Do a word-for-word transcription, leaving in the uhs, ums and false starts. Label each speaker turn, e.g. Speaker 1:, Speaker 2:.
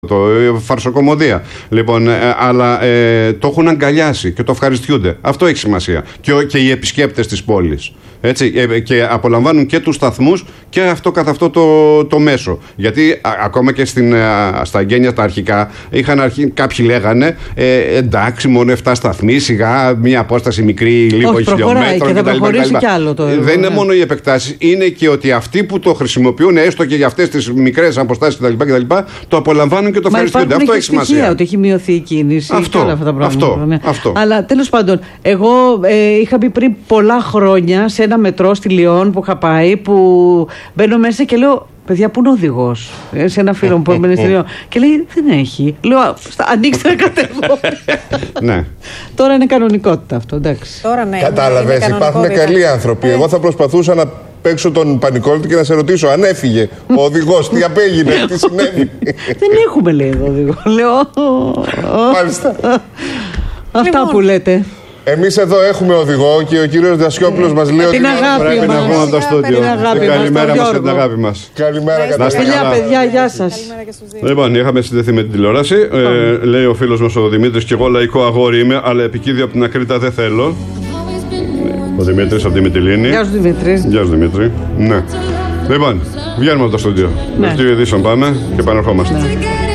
Speaker 1: το φαρσοκομωδία. Λοιπόν, ε, αλλά ε, το έχουν αγκαλιάσει και το ευχαριστιούνται. Αυτό έχει σημασία. Και, και οι επισκέπτες της πόλης. Έτσι, ε, και απολαμβάνουν και τους σταθμούς και αυτό καθ' αυτό το, το μέσο. Γιατί α, ακόμα και στην, α, στα εγγένεια τα αρχικά είχαν αρχί, κάποιοι λέγανε ε, εντάξει, μόνο εφτά σταθμοί, σιγά, μία απόσταση μικρή, λίγο χιλιόμετρων κτλ. Δεν είναι μόνο οι επεκτάσεις, είναι και ότι αυτοί που το χρησιμοποιούν, έστω και για αυτές τις μικρές αποστάσεις κτλ., το απολαμβάνουν και το ευχαριστούνται. Αυτό έχει σημασία.
Speaker 2: Στοιχεία, ότι έχει μειωθεί η κίνηση
Speaker 1: αυτό,
Speaker 2: και όλα αυτά τα πράγματα.
Speaker 1: Αυτό,
Speaker 2: ναι.
Speaker 1: αυτό.
Speaker 2: Αλλά τέλος πάντων, εγώ ε, είχα μπει πριν πολλά χρόνια σε ένα μετρό στη Λιόν που είχα πάει, που μπαίνω μέσα και λέω, παιδιά, πού είναι ο οδηγός? Σε ένα φίλο μου που έμπαινε στη Λιόν. Και λέει, δεν έχει. Λέω, ανοίξτε να κατεβώ.
Speaker 1: Ναι.
Speaker 2: Τώρα είναι κανονικότητα αυτό, εντάξει.
Speaker 3: Τώρα ναι.
Speaker 4: Κατάλαβες, υπάρχουν καλοί άνθρωποι. Εγώ θα προσπαθούσα να παίξω τον πανικόλτη και να σε ρωτήσω αν έφυγε ο οδηγός, τι απέγινε, τι συνέβη.
Speaker 2: Δεν έχουμε, λέει, εδώ οδηγό. Λέω.
Speaker 4: Μάλιστα.
Speaker 2: Αυτά που λέτε.
Speaker 4: Εμείς εδώ έχουμε οδηγό και ο κύριος Δασιόπουλος μας λέει ότι
Speaker 2: την αγάπη
Speaker 1: πρέπει να βγούμε από το στούντιο. Καλημέρα μας και την αγάπη μας.
Speaker 4: Καλημέρα,
Speaker 2: Φιλιά, παιδιά, γεια σας.
Speaker 1: Λοιπόν, είχαμε συνδεθεί με την τηλεόραση. Ε, λέει ο φίλος μας ο Δημήτρης, και εγώ λαϊκό αγόρι είμαι, αλλά επικίδιο από την Ακρίτα δεν θέλω. Ο Δημήτρης από τη Μυτιλήνη.
Speaker 2: Γεια σου, Δημήτρη.
Speaker 1: Γεια σου, Δημήτρη. Ναι. Λοιπόν, βγαίνουμε από το στούντιο. Δελτίο ειδήσεων πάμε και επανερχόμαστε.